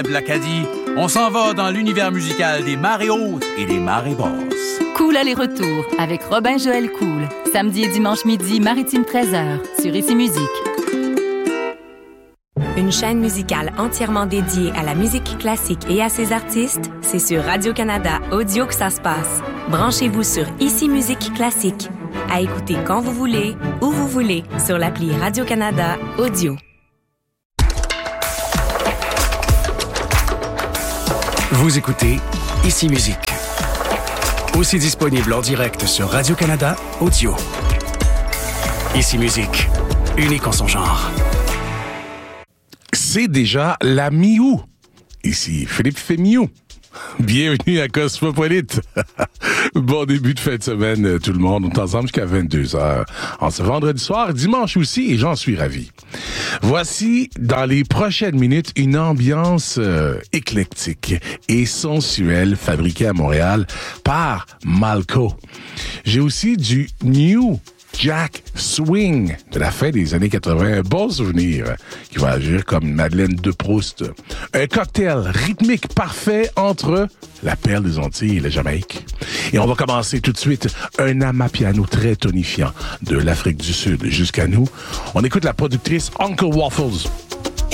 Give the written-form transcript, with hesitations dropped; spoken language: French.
l'Acadie, on s'en va dans l'univers musical des marées hautes et des marées basses. Cool aller-retour avec Robin-Joël Cool. Samedi et dimanche midi, Maritime 13h, sur Ici Musique. Une chaîne musicale entièrement dédiée à la musique classique et à ses artistes, c'est sur Radio-Canada Audio que ça se passe. Branchez-vous sur Ici Musique Classique. À écouter quand vous voulez, où vous voulez, sur l'appli Radio-Canada Audio. Vous écoutez Ici Musique. Aussi disponible en direct sur Radio-Canada Audio. Ici Musique, unique en son genre. C'est déjà la mi-août. Ici Philippe Fémiou. Bienvenue à Cosmopolite. Bon début de fin de semaine, tout le monde. On est ensemble jusqu'à 22h. En ce vendredi soir, dimanche aussi, et j'en suis ravi. Voici, dans les prochaines minutes, une ambiance éclectique et sensuelle fabriquée à Montréal par Malco. J'ai aussi du New Jack Swing de la fin des années 80. Un bon souvenir qui va agir comme une Madeleine de Proust. Un cocktail rythmique parfait entre la perle des Antilles et la Jamaïque. Et on va commencer tout de suite un amapiano très tonifiant de l'Afrique du Sud jusqu'à nous. On écoute la productrice Uncle Waffles.